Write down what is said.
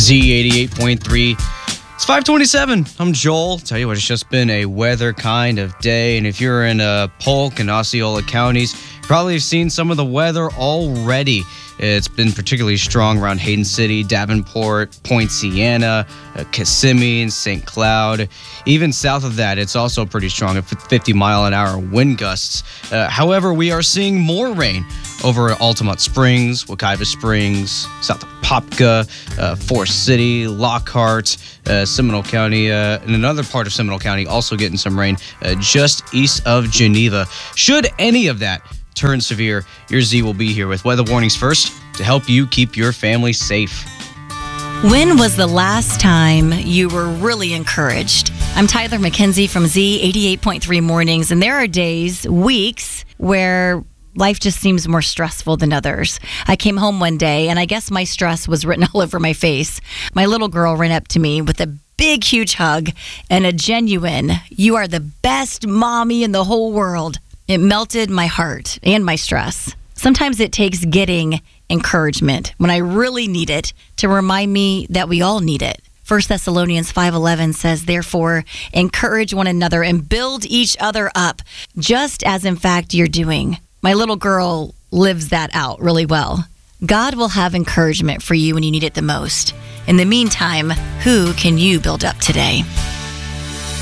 Z88.3. It's 527. I'm Joel. Tell you what, it's just been a weather kind of day. And if you're in Polk and Osceola counties, you probably have seen some of the weather already. It's been particularly strong around Hayden City, Davenport, Point Siena, Kissimmee, and St. Cloud. Even south of that, it's also pretty strong at 50-mile-an-hour wind gusts. However, we are seeing more rain over at Altamont Springs, Wekiva Springs, south of Popka, Forest City, Lockhart, Seminole County, and another part of Seminole County also getting some rain just east of Geneva. Should any of that turn severe, your Z will be here with weather warnings first to help you keep your family safe. When was the last time you were really encouraged? I'm Tyler McKenzie from Z88.3 Mornings, and there are days, weeks, where life just seems more stressful than others. I came home one day, and I guess my stress was written all over my face. My little girl ran up to me with a big, huge hug and a genuine, "You are the best mommy in the whole world." It melted my heart and my stress. Sometimes it takes getting encouragement when I really need it to remind me that we all need it. 1 Thessalonians 5:11 says, "Therefore, encourage one another and build each other up, just as in fact you're doing." My little girl lives that out really well. God will have encouragement for you when you need it the most. In the meantime, who can you build up today?